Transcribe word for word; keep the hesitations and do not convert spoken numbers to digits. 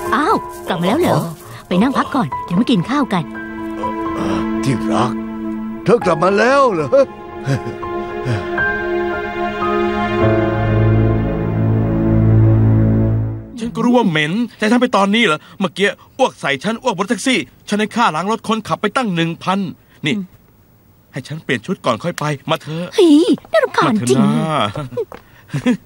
อ้าวกลับมาแล้วเหรอไปนั่งพักก่อนเดี๋ยวมากินข้าวกันที่รักเธอกลับมาแล้วเหรอฉันก็รู้ว่าเหม็นแต่ทำไปตอนนี้เหรอเมื่อกี้อ้วกใส่ฉันอ้วกบนแท็กซี่ฉันให้ค่าล้างรถคนขับไปตั้งหนึ่งพันนี่ให้ฉันเปลี่ยนชุดก่อนค่อยไปมาเถอะเฮ้ยน่ารำคาญจริง